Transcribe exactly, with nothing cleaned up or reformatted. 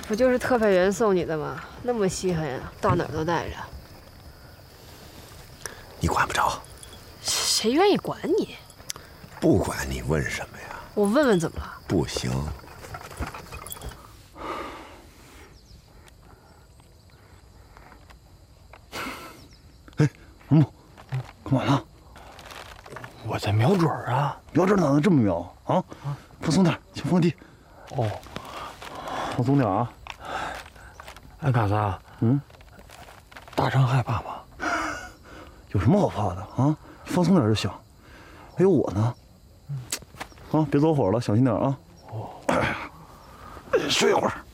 不就是特派员送你的吗？那么稀罕呀，到哪儿都带着。 你管不着。 谁愿意管你？ 不管你问什么呀？ 我问问怎么了？ 不行。 哎，王木，干嘛呢？ 我在瞄准啊！ 瞄准哪能这么瞄啊？放松点，先放低。 哦， 放松点啊！ 哎，嘎子， 嗯， 大成害怕吗？ 有什么好怕的啊？放松点就行。还有我呢。啊，别走火了，小心点啊。哦，睡一会儿。